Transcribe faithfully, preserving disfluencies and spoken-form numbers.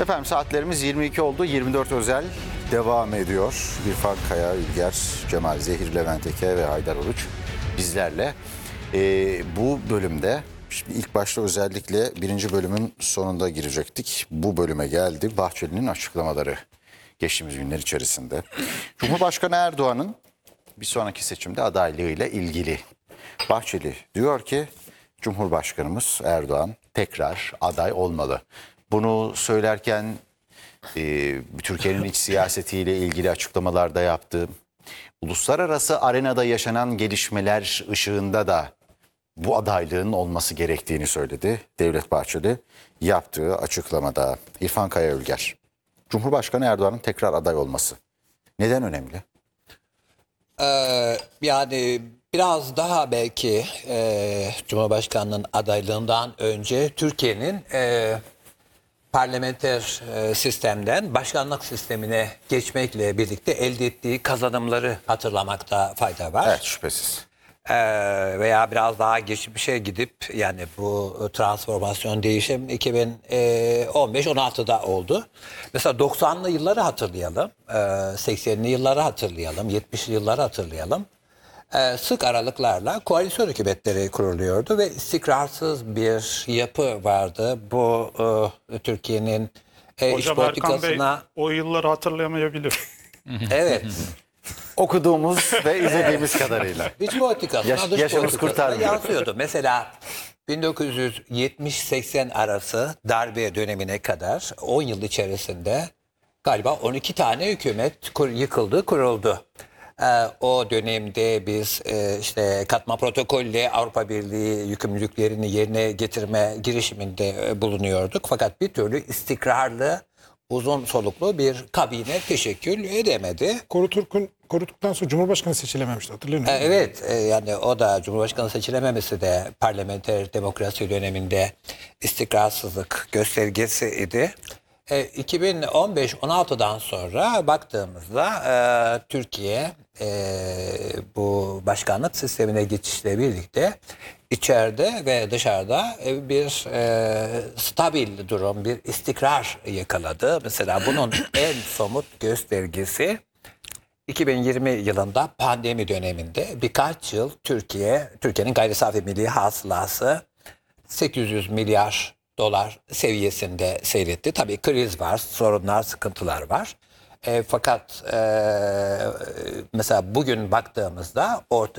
Efendim saatlerimiz yirmi iki oldu. yirmi dört özel devam ediyor. İrfan Kaya, Ülger, Cemal Zehir, Levent Eke ve Haydar Oruç bizlerle. Ee, bu bölümde şimdi ilk başta özellikle birinci bölümün sonunda girecektik. Bu bölüme geldi. Bahçeli'nin açıklamaları geçtiğimiz günler içerisinde. Cumhurbaşkanı Erdoğan'ın bir sonraki seçimde adaylığıyla ilgili. Bahçeli diyor ki Cumhurbaşkanımız Erdoğan tekrar aday olmalı. Bunu söylerken e, Türkiye'nin iç siyasetiyle ilgili açıklamalarda yaptı. Uluslararası arenada yaşanan gelişmeler ışığında da bu adaylığın olması gerektiğini söyledi Devlet Bahçeli yaptığı açıklamada. İrfan Kaya Ülger, Cumhurbaşkanı Erdoğan'ın tekrar aday olması neden önemli? Ee, yani biraz daha belki e, Cumhurbaşkanı'nın adaylığından önce Türkiye'nin e, parlamenter e, sistemden başkanlık sistemine geçmekle birlikte elde ettiği kazanımları hatırlamakta fayda var. Evet, şüphesiz. Ee, veya biraz daha geçmişe gidip yani bu transformasyon değişim iki bin on beş on altıda oldu. Mesela doksanlı yılları hatırlayalım, seksenli yılları hatırlayalım, yetmişli yılları hatırlayalım. Ee, sık aralıklarla koalisyon hükümetleri kuruluyordu ve istikrarsız bir yapı vardı. Bu e, Türkiye'nin e, iç Hocam Erkan Bey politikasına... o yılları hatırlayamayabilir. Evet. Okuduğumuz ve izlediğimiz kadarıyla. İç politikasına, Yaş- dış yaşımız politikasına kurtarmıyor. yansıyordu. Mesela bin dokuz yüz yetmiş seksen arası darbe dönemine kadar on yıl içerisinde galiba on iki tane hükümet kur, yıkıldı, kuruldu. Ee, o dönemde biz e, işte katma protokolle Avrupa Birliği yükümlülüklerini yerine getirme girişiminde e, bulunuyorduk. Fakat bir türlü istikrarlı, uzun soluklu bir kabine teşekkül edemedi. Koruturkun, koruduktan sonra Cumhurbaşkanı seçilememişti, hatırlıyor musun? E, Evet, e, yani o da Cumhurbaşkanı seçilememesi de parlamenter demokrasi döneminde istikrarsızlık göstergesi idi. E, iki bin on beş on altıdan sonra baktığımızda e, Türkiye e, bu başkanlık sistemine geçişle birlikte içeride ve dışarıda e, bir e, stabil durum, bir istikrar yakaladı. Mesela bunun en somut göstergesi iki bin yirmi yılında pandemi döneminde birkaç yıl Türkiye, Türkiye'nin gayri safi milli hasılası sekiz yüz milyar dolar seviyesinde seyretti. Tabii kriz var, sorunlar, sıkıntılar var. E, fakat e, mesela bugün baktığımızda ortaya